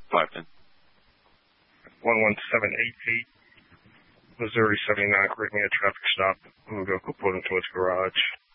510. 11788, Missouri 79, correct me a traffic stop. I'm going to go pull into its garage.